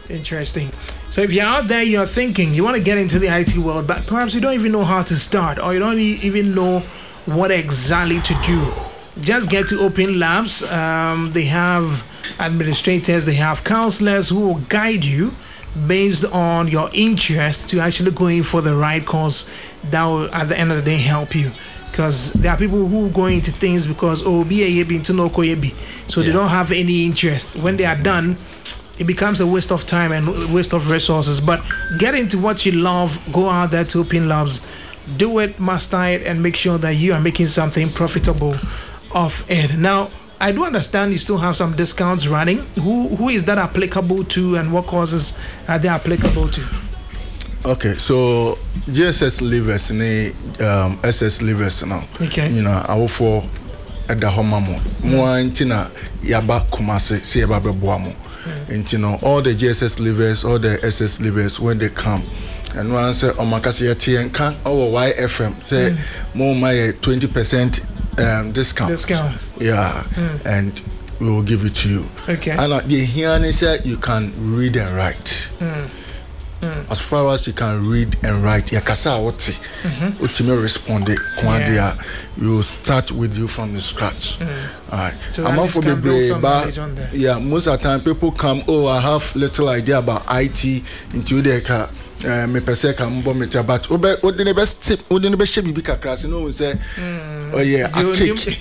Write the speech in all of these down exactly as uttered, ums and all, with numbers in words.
Interesting. So if you're out there, you're thinking you want to get into the I T world, but perhaps you don't even know how to start, or you don't even know what exactly to do. Just get to Open Labs. Um, they have administrators, they have counselors who will guide you based on your interest to actually go in for the right course that will, at the end of the day, help you. Because there are people who go into things because, oh, be a yebi to no koyebi. So yeah. They don't have any interest. When they are done, it becomes a waste of time and a waste of resources. But get into what you love, go out there to Open Labs, do it, master it, and make sure that you are making something profitable of it. Now, I do understand you still have some discounts running. Who Who is that applicable to, and what courses are they applicable to? Okay, so G S S Livers, um, S S Livers now. Okay. You know, I will for at the home mo. Mo antina yaba kumase si yaba bebuamo. And you know, all the G S S Livers, all the S S Livers, when they come, and one say, oh, makasi yati enka, oh, Y F M say mm. more my twenty percent um discount. Discount. Yeah, mm. and we will give it to you. Okay. And uh, the here said you can read and write. Mm. Mm. As far as you can read and write, yakasa woti, ultimate respond kwandia. We will start with you from the scratch. Mm. Alright. So I'm for the brave, but yeah, most of the time people come. Oh, I have little idea about I T into their car. Me pese ka mbo me but obe odi ne best tip odi ne be she bibi kakra se no say oh yeah a cake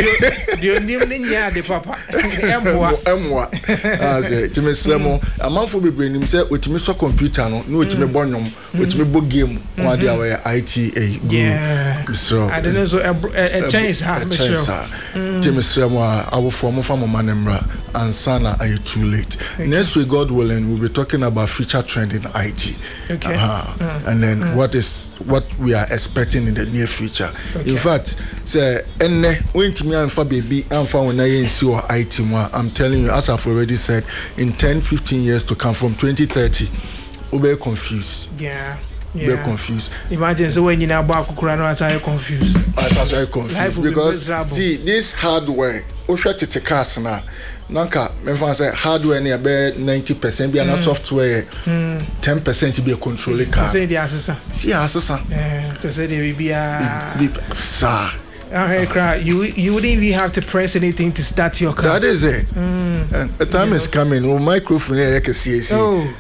dio nim ne nya de papa emwa emwa ah say timi slemo amanfo bebre nim say otimi so computer no no otimi bonyom otimi bo game kwa dia we I T A yeah so I don't know so a chance ha me sure timi slemo awofo mo fa mo manemra ansana are you too late next week God willing we'll be talking about future trend in I T. Okay. Uh-huh. Mm. And then mm. what is what we are expecting in the near future. Okay. In fact, say enne when to me and for baby and for when I see or I T more, I'm telling you, as I've already said, in ten, fifteen years to come from twenty thirty, we'll be confused. Yeah. Yeah. We're confused. Imagine so when you now back Kurano as I confused. As I confused because be see this hardware, we try to take us now. Nanka, me fan say hardware near be ninety percent be mm. software mm. ten percent to be a controller car. Say the assessor. See assessor. Yeah, to say the be a sir. Okay, cry. You you wouldn't even have to press anything to start your car. That is it. Mm. And the time you is know. coming. Oh, microphone here can see it. Oh.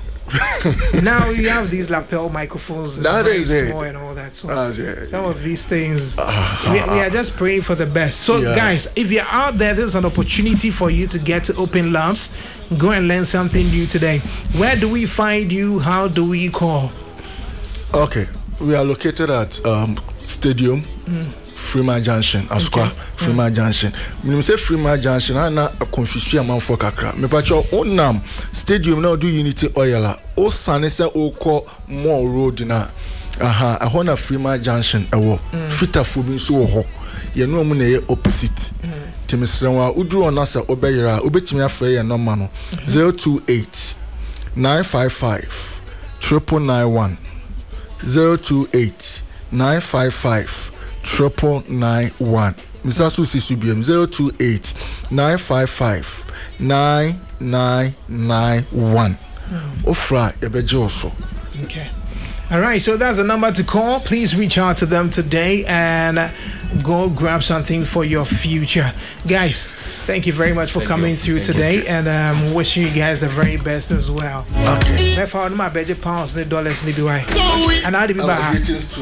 Now you have these lapel microphones that very is it. small and all that. So it. some of these things uh, we, we are just praying for the best. So yeah. Guys, if you're out there, there's an opportunity for you to get to Open Labs. Go and learn something new today. Where do we find you? How do we call? Okay, we are located at um, Stadium. Mm. Freeman Junction, Asqua, okay. Freeman mm. Junction. When you say Freeman Junction, I na confuse you for kakra. Me pacho onam stadium now do Unity Oil. O sanese o ko more road na. Aha, I want a Freeman Junction. Ewo fita fubi so ho. Ye no mu na ye opposite. Timisrenwa udru onasa obeyira obetimi afre ye number no zero two eight nine five five triple nine one zero two eight nine five five triple nine one. Mister Susi B M zero two eight nine five five nine nine nine one. Ofra ebejoso. Okay. All right, so that's the number to call. Please reach out to them today and go grab something for your future. Guys, thank you very much for thank coming you. through thank today you. and um, wishing you guys the very best as well. Okay. I found my budget pounds, the dollars, and how did you buy?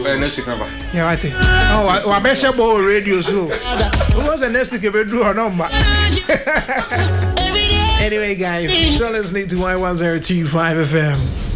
Yeah, right. Oh, I bet you bought radio so. Who was the next week ever do or not? Anyway, guys, still listening to Y one zero two five F M.